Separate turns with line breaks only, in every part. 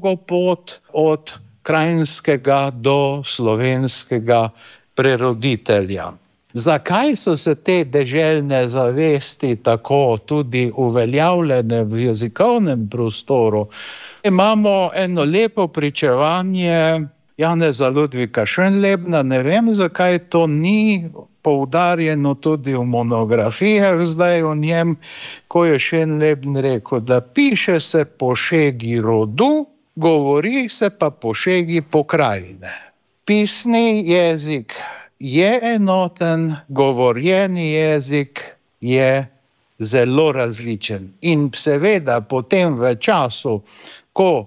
dolgo pot od krajinskega do slovenskega preroditelja. Zakaj so se te deželne zavesti tako tudi uveljavljene v jezikovnem prostoru? Imamo eno lepo pričevanje Janeza Ludvika Schönlebna, ne vem, zakaj to ni poudarjeno tudi v monografijah zdaj o njem, ko je Schönleben rekel, da piše se po šegi rodu, govori se pa po šegi pokrajine. Pisni jezik je enoten, govorjeni jezik je zelo različen. In seveda potem v času, ko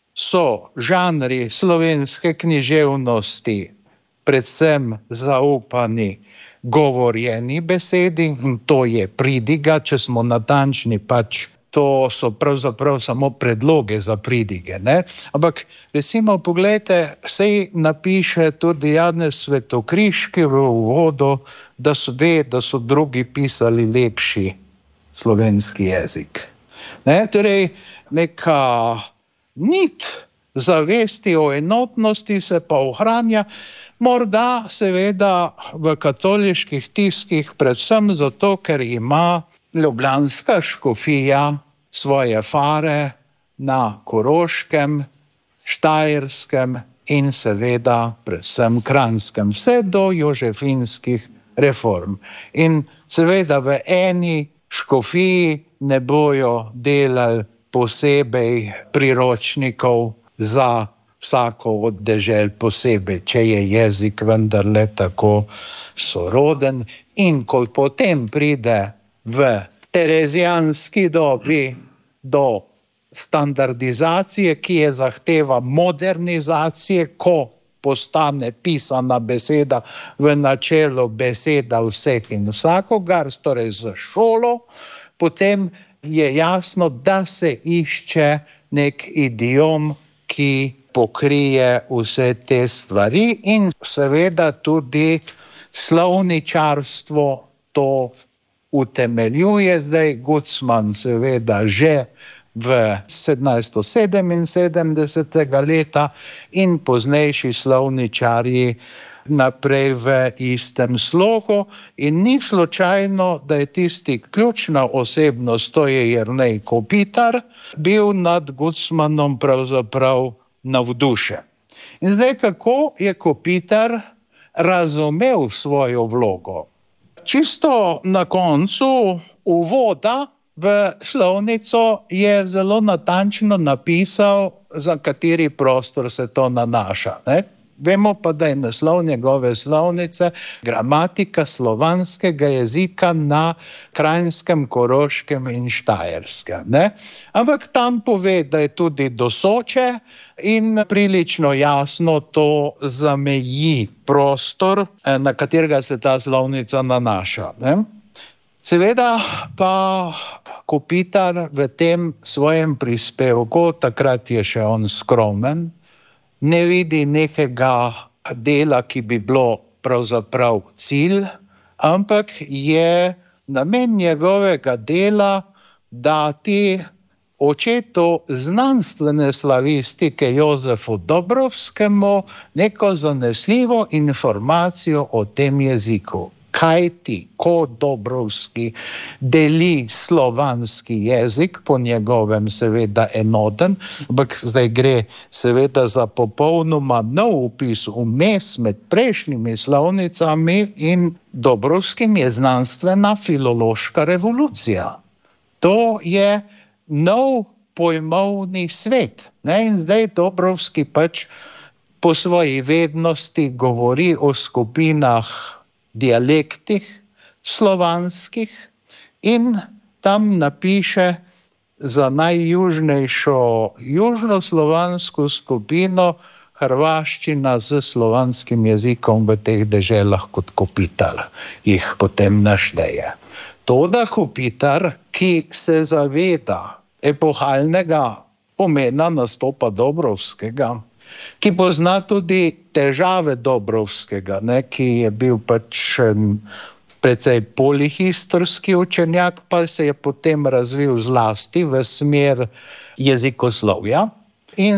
so žanri slovenske književnosti predvsem zaupani govorjeni besedi, in to je pridiga, če smo natančni, pač to so pravzaprav samo predloge za pridige, ne? Ampak recimo poglejte, sej napiše tudi Janez Svetokriški v uvodu, da so drugi pisali lepši slovenski jezik. Ne? Torej, neka nit zavesti o enotnosti se pa ohranja, morda seveda v katoliških tiskih, predvsem zato, ker ima ljubljanska škofija svoje fare na Koroškem, Štajerskem in seveda predvsem Kranjskem, vse do jožefinskih reform. In seveda v eni škofiji ne bojo delali posebej priročnikov za vsako od dežel posebej, če je jezik vendarle tako soroden. In ko potem pride v terezijanski dobi do standardizacije, ki je zahteva modernizacije, ko postane pisana beseda v načelu beseda vseh in vsakogar, torej z šolo, potem je jasno, da se išče nek idiom, ki pokrije vse te stvari, in seveda tudi slovničarstvo to utemeljuje. Zdaj Gutzmann seveda že v 1777. leta in poznejši slovničarji naprej v istem slogu, in ni slučajno, da je tisti ključna osebnost, to je Jernej Kopitar, bil nad Gutzmannom pravzaprav navdušen. In zdaj, kako je Kopitar razumel svojo vlogo? Čisto na koncu uvoda v slovnico je zelo natančno napisal, za kateri prostor se to nanaša, ne? Vemo pa, da je naslov njegove slovnice Gramatika slovanskega jezika na Kranjskem, Koroškem in Štajerskem, ne? Ampak tam pove, da je tudi do Soče, in prilično jasno to zameji prostor, na katerega se ta slovnica nanaša, ne? Seveda pa Kopitar v tem svojem prispevku, takrat je še on skromen, ne vidi nekega dela, ki bi bilo pravzaprav cilj, ampak je namen njegovega dela dati očetu znanstvene slavistike Jozefu Dobrovskemu neko zanesljivo informacijo o tem jeziku. Kajti, ko Dobrovski deli slovanski jezik, po njegovem seveda enoten, ampak zdaj gre seveda za popolnoma nov vpis vmes med prejšnjimi slovnicami, in Dobrovskim je znanstvena filološka revolucija. To je nov pojmovni svet, ne? In zdaj Dobrovski pač po svoji vednosti govori o skupinah dialektih slovanskih in tam napiše za najjužnejšo južnoslovansko skupino hrvaščina z slovanskim jezikom v teh deželah kot Kopitar jih potem našteje. Toda Kopitar, ki se zaveda epohalnega pomena nastopa Dobrovskega, ki pozna tudi težave Dobrovskega, ne, ki je bil pač precej polihistorski učenjak, pa se je potem razvil zlasti v smer jezikoslovja. In